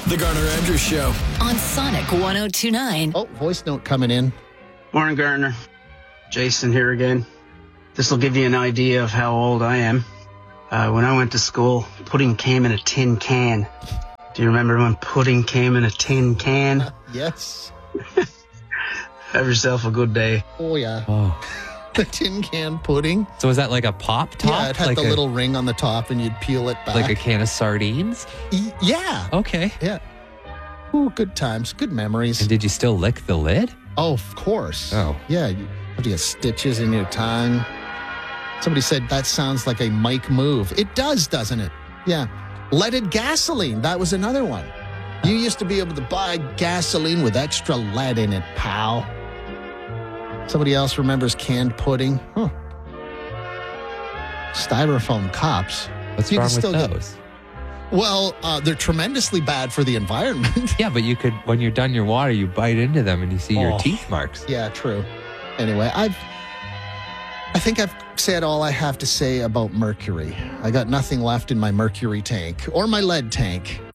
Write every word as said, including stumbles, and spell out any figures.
The Garner Andrews Show on Sonic one oh two point nine. Oh, voice note coming in. Morning, Garner. Jason here again. This will give you an idea of how old I am. Uh, when I went to school, pudding came in a tin can. Do you remember when pudding came in a tin can? Uh, yes. Have yourself a good day. Oh, yeah. Oh. The tin can pudding. So was that like a pop top? Yeah, it had like the a, little ring on the top and you'd peel it back. like a can of sardines? Y- yeah. Okay. Yeah. Ooh, good times. Good memories. And did you still lick the lid? Oh, of course. Oh. Yeah, you have to get stitches in your tongue. Somebody said that sounds like a Mike move. It does, doesn't it? Yeah. Leaded gasoline. That was another one. You used to be able to buy gasoline with extra lead in it, pal. Somebody else remembers canned pudding. Huh. Styrofoam cups. What's You wrong can with still get- those? Well, uh, they're tremendously bad for the environment. Yeah, but you could, when you're done your water, you bite into them and you see your Oh. teeth marks. Yeah, true. Anyway, I've I think I've said all I have to say about mercury. I got nothing left in my mercury tank or my lead tank.